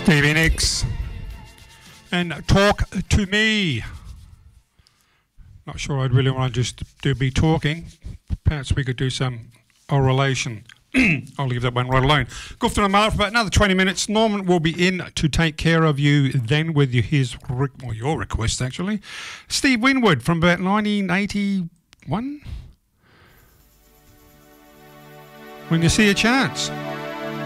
Stevie Nicks and Talk to Me. Not sure I'd really want to just be talking. Perhaps we could do some oralation. I'll leave that one right alone. Go for about another 20 minutes. Norman will be in to take care of you then with your request, actually. Steve Winwood from about 1981. When You See a Chance.